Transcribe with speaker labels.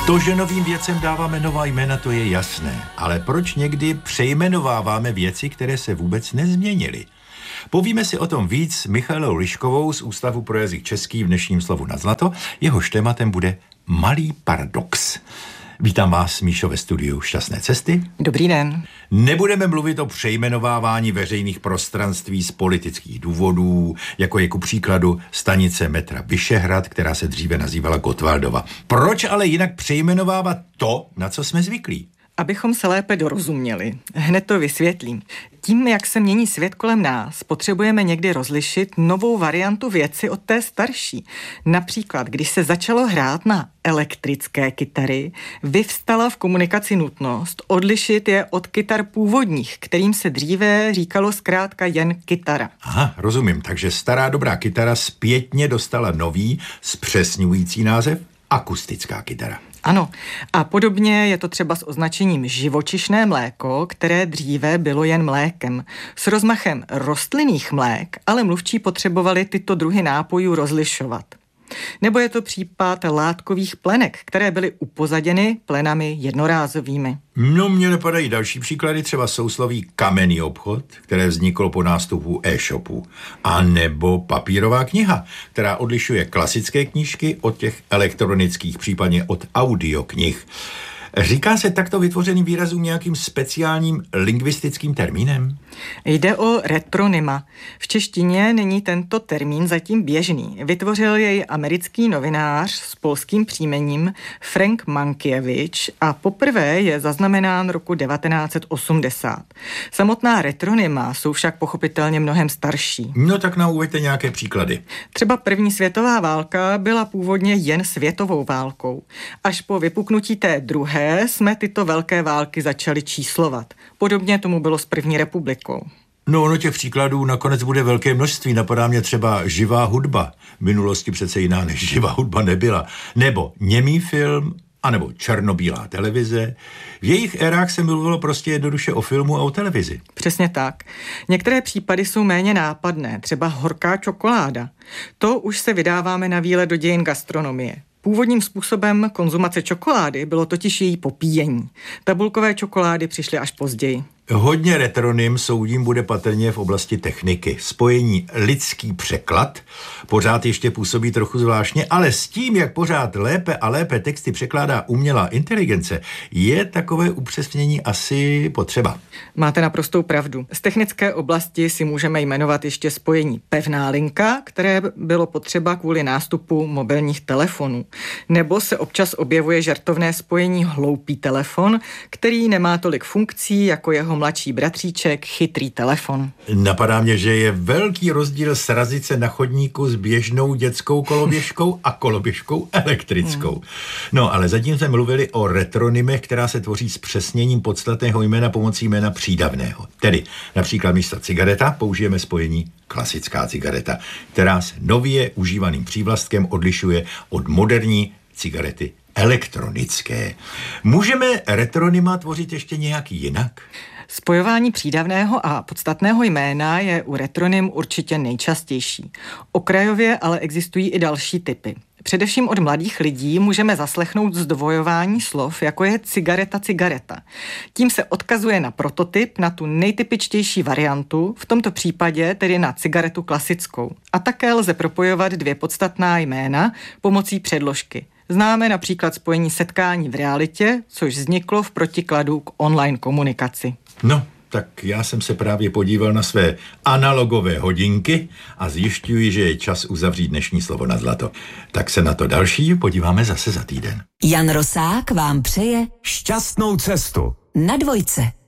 Speaker 1: To, že novým věcem dáváme nová jména, to je jasné. Ale proč někdy přejmenováváme věci, které se vůbec nezměnily? Povíme si o tom víc s Michailou Liškovou z Ústavu pro jazyk český v dnešním Slovu na zlato. Jehož tématem bude malý paradox. Vítám vás, Míšo, ve studiu Šťastné cesty.
Speaker 2: Dobrý den.
Speaker 1: Nebudeme mluvit o přejmenovávání veřejných prostranství z politických důvodů, jako je ku příkladu stanice metra Vyšehrad, která se dříve nazývala Gottwaldova. Proč ale jinak přejmenovávat to, na co jsme zvyklí?
Speaker 2: Abychom se lépe dorozuměli, hned to vysvětlím. Tím, jak se mění svět kolem nás, potřebujeme někdy rozlišit novou variantu věci od té starší. Například, když se začalo hrát na elektrické kytary, vyvstala v komunikaci nutnost odlišit je od kytar původních, kterým se dříve říkalo zkrátka jen kytara.
Speaker 1: Aha, rozumím. Takže stará dobrá kytara zpětně dostala nový, zpřesňující název akustická kytara.
Speaker 2: Ano, a podobně je to třeba s označením živočišné mléko, které dříve bylo jen mlékem. S rozmachem rostlinných mlék, ale mluvčí potřebovali tyto druhy nápojů rozlišovat. Nebo je to případ látkových plenek, které byly upozaděny plenami jednorázovými.
Speaker 1: No, mně nepadají další příklady, třeba sousloví kamenný obchod, které vzniklo po nástupu e-shopu, a nebo papírová kniha, která odlišuje klasické knížky od těch elektronických, případně od audioknih. Říká se takto vytvořeným výrazům nějakým speciálním lingvistickým termínem?
Speaker 2: Jde o retronyma. V češtině není tento termín zatím běžný. Vytvořil jej americký novinář s polským příjmením Frank Mankiewicz a poprvé je zaznamenán roku 1980. Samotná retronyma jsou však pochopitelně mnohem starší.
Speaker 1: No tak nám uveďte nějaké příklady.
Speaker 2: Třeba první světová válka byla původně jen světovou válkou. Až po vypuknutí té druhé jsme tyto velké války začali číslovat. Podobně tomu bylo s první republikou.
Speaker 1: No, těch příkladů nakonec bude velké množství. Napadá mě třeba živá hudba. V minulosti přece jiná než živá hudba nebyla. Nebo němý film, anebo černobílá televize. V jejich érách se mluvilo prostě jednoduše o filmu a o televizi.
Speaker 2: Přesně tak. Některé případy jsou méně nápadné, třeba horká čokoláda. To už se vydáváme na výlet do dějin gastronomie. Původním způsobem konzumace čokolády bylo totiž její popíjení. Tabulkové čokolády přišly až později.
Speaker 1: Hodně retronym soudím bude patrně v oblasti techniky. Spojení lidský překlad pořád ještě působí trochu zvláštně, ale s tím, jak pořád lépe a lépe texty překládá umělá inteligence, je takové upřesnění asi potřeba.
Speaker 2: Máte naprostou pravdu. Z technické oblasti si můžeme jmenovat ještě spojení pevná linka, které bylo potřeba kvůli nástupu mobilních telefonů. Nebo se občas objevuje žartovné spojení hloupý telefon, který nemá tolik funkcí jako jeho mladší bratříček chytrý telefon.
Speaker 1: Napadá mě, že je velký rozdíl srazit se na chodníku s běžnou dětskou koloběžkou a koloběžkou elektrickou. No, ale zatím jsme mluvili o retronymech, která se tvoří s přesněním podstatného jména pomocí jména přídavného. Tedy například místo cigareta použijeme spojení klasická cigareta, která se nově užívaným přívlastkem odlišuje od moderní cigarety elektronické. Můžeme retronyma tvořit ještě nějak jinak?
Speaker 2: Spojování přídavného a podstatného jména je u retronym určitě nejčastější. Okrajově ale existují i další typy. Především od mladých lidí můžeme zaslechnout zdvojování slov, jako je cigareta. Tím se odkazuje na prototyp, na tu nejtypičtější variantu, v tomto případě tedy na cigaretu klasickou. A také lze propojovat dvě podstatná jména pomocí předložky. Známe například spojení setkání v realitě, což vzniklo v protikladu k online komunikaci.
Speaker 1: No, tak já jsem se právě podíval na své analogové hodinky a zjišťuji, že je čas uzavřít dnešní Slovo na zlato. Tak se na to další podíváme zase za týden.
Speaker 3: Jan Rosák vám přeje
Speaker 4: šťastnou cestu
Speaker 3: na Dvojce.